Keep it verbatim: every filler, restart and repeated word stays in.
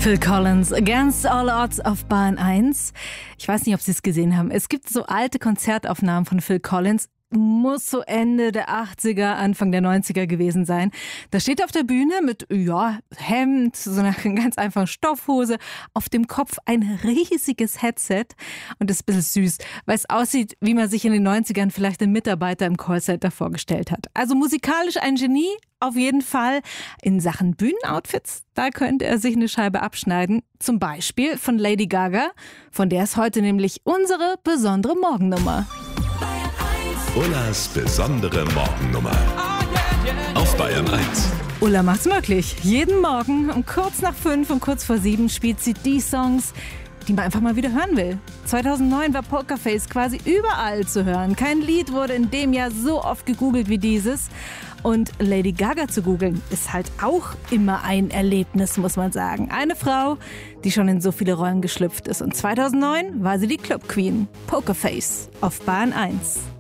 Phil Collins, Against All Odds auf Bahn eins. Ich weiß nicht, ob Sie es gesehen haben. Es gibt so alte Konzertaufnahmen von Phil Collins. Muss so Ende der achtziger, Anfang der neunziger gewesen sein. Da steht er auf der Bühne mit, ja, Hemd, so einer ganz einfachen Stoffhose, auf dem Kopf ein riesiges Headset. Und das ist ein bisschen süß, weil es aussieht, wie man sich in den neunzigern vielleicht einen Mitarbeiter im Callcenter vorgestellt hat. Also musikalisch ein Genie, auf jeden Fall. In Sachen Bühnenoutfits, da könnte er sich eine Scheibe abschneiden. Zum Beispiel von Lady Gaga, von der ist heute nämlich unsere besondere Morgennummer. Ullas besondere Morgennummer auf Bayern eins. Ulla macht's möglich. Jeden Morgen um kurz nach fünf und kurz vor sieben spielt sie die Songs, die man einfach mal wieder hören will. zweitausendneun war Pokerface quasi überall zu hören. Kein Lied wurde in dem Jahr so oft gegoogelt wie dieses. Und Lady Gaga zu googeln ist halt auch immer ein Erlebnis, muss man sagen. Eine Frau, die schon in so viele Rollen geschlüpft ist. Und zweitausendneun war sie die Club Queen. Pokerface auf Bahn eins.